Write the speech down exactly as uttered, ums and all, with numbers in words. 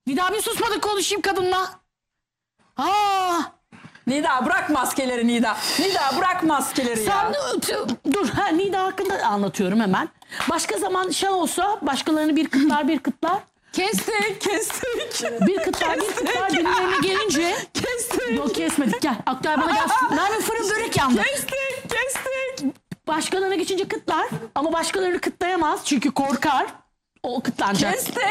Nida bir susmadı, konuşayım kadınla. Aa, Nida bırak maskeleri Nida. Nida bırak maskeleri sen ya. dur. Ha, Nida hakkında anlatıyorum hemen. Başka zaman şey olsa başkalarını bir kıtlar bir kıtlar. Kestik kestik. Bir kıtlar bir kıtlar birilerine gelince. Kestik. Yok kesmedik, gel. Aktüel bana gelsin. Nermin fırın börek yandı. Kestik kestik. Başkalarına geçince kıtlar ama başkalarını kıtlayamaz çünkü korkar. O kıtlanacak. Kestik.